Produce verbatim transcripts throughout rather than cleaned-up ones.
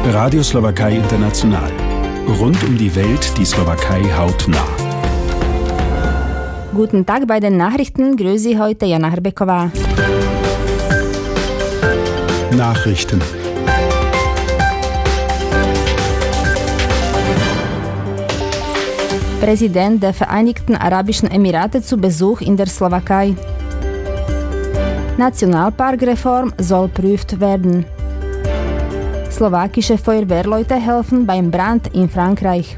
Radio Slowakei International. Rund um die Welt die Slowakei hautnah. Guten Tag bei den Nachrichten. Grüße heute Jana Hrbeková. Nachrichten. Präsident der Vereinigten Arabischen Emirate zu Besuch in der Slowakei. Nationalparkreform soll prüft werden. Slowakische Feuerwehrleute helfen beim Brand in Frankreich.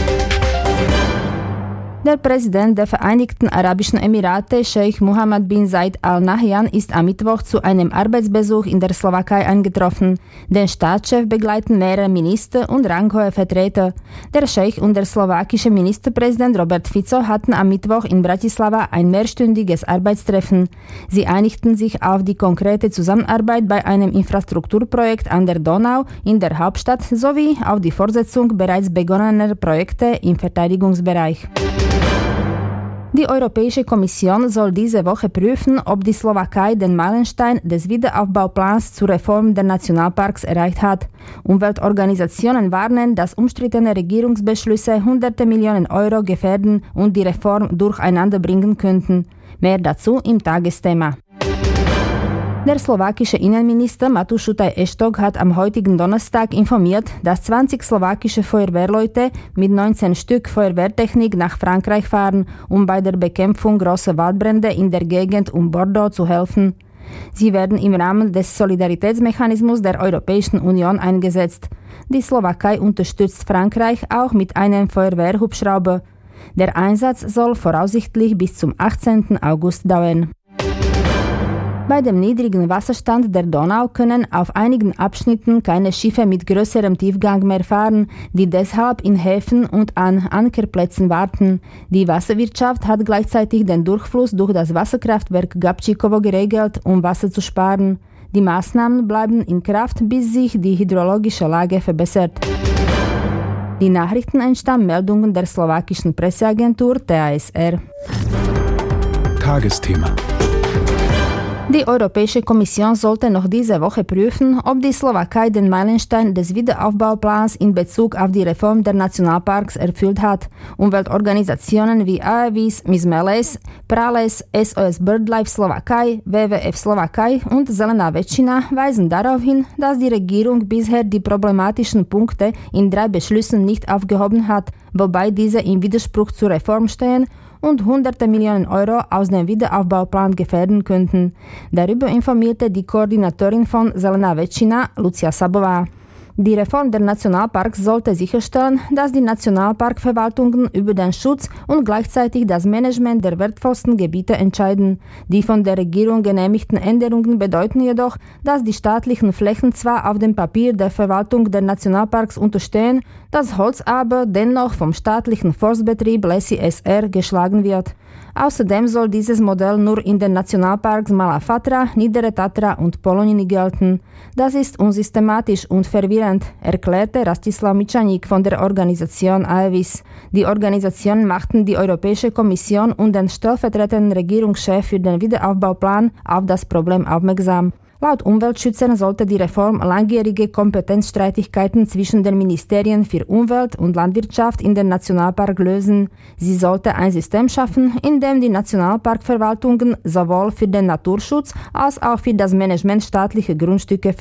Der Präsident der Vereinigten Arabischen Emirate, Scheich Mohammed bin Zayed Al Nahyan, ist am Mittwoch zu einem Arbeitsbesuch in der Slowakei eingetroffen. Den Staatschef begleiten mehrere Minister und ranghohe Vertreter. Der Scheich und der slowakische Ministerpräsident Robert Fico hatten am Mittwoch in Bratislava ein mehrstündiges Arbeitstreffen. Sie einigten sich auf die konkrete Zusammenarbeit bei einem Infrastrukturprojekt an der Donau in der Hauptstadt sowie auf die Fortsetzung bereits begonnener Projekte im Verteidigungsbereich. Die Europäische Kommission soll diese Woche prüfen, ob die Slowakei den Meilenstein des Wiederaufbauplans zur Reform der Nationalparks erreicht hat. Umweltorganisationen warnen, dass umstrittene Regierungsbeschlüsse hunderte Millionen Euro gefährden und die Reform durcheinander bringen könnten. Mehr dazu im Tagesthema. Der slowakische Innenminister Matúš Šutaj Eštok hat am heutigen Donnerstag informiert, dass zwanzig slowakische Feuerwehrleute mit neunzehn Stück Feuerwehrtechnik nach Frankreich fahren, um bei der Bekämpfung großer Waldbrände in der Gegend um Bordeaux zu helfen. Sie werden im Rahmen des Solidaritätsmechanismus der Europäischen Union eingesetzt. Die Slowakei unterstützt Frankreich auch mit einem Feuerwehrhubschrauber. Der Einsatz soll voraussichtlich bis zum achtzehnten August dauern. Bei dem niedrigen Wasserstand der Donau können auf einigen Abschnitten keine Schiffe mit größerem Tiefgang mehr fahren, die deshalb in Häfen und an Ankerplätzen warten. Die Wasserwirtschaft hat gleichzeitig den Durchfluss durch das Wasserkraftwerk Gabčíkovo geregelt, um Wasser zu sparen. Die Maßnahmen bleiben in Kraft, bis sich die hydrologische Lage verbessert. Die Nachrichten entstammen Meldungen der slowakischen Presseagentur T A S R. Tagesthema. Die Europäische Kommission sollte noch diese Woche prüfen, ob die Slowakei den Meilenstein des Wiederaufbauplans in Bezug auf die Reform der Nationalparks erfüllt hat. Umweltorganisationen wie Aevis, Mizmeles, Prales, S O S BirdLife Slowakei, W W F Slowakei und Zelená väčšina weisen darauf hin, dass die Regierung bisher die problematischen Punkte in drei Beschlüssen nicht aufgehoben hat, wobei diese im Widerspruch zur Reform stehen und hunderte Millionen Euro aus dem Wiederaufbauplan gefährden könnten. Darüber informierte die Koordinatorin von Zelená väčšina, Lucia Sabová. Die Reform der Nationalparks sollte sicherstellen, dass die Nationalparkverwaltungen über den Schutz und gleichzeitig das Management der wertvollsten Gebiete entscheiden. Die von der Regierung genehmigten Änderungen bedeuten jedoch, dass die staatlichen Flächen zwar auf dem Papier der Verwaltung der Nationalparks unterstehen, das Holz aber dennoch vom staatlichen Forstbetrieb Lesy S R geschlagen wird. Außerdem soll dieses Modell nur in den Nationalparks Malá Fatra, Niedere Tatra und Poloniny gelten. Das ist unsystematisch und verwirrend, erklärte Rastislav Mičaník von der Organisation Aevis. Die Organisationen machten die Europäische Kommission und den stellvertretenden Regierungschef für den Wiederaufbauplan auf das Problem aufmerksam. Laut Umweltschützern sollte die Reform langjährige Kompetenzstreitigkeiten zwischen den Ministerien für Umwelt und Landwirtschaft in den Nationalpark lösen. Sie sollte ein System schaffen, in dem die Nationalparkverwaltungen sowohl für den Naturschutz als auch für das Management staatlicher Grundstücke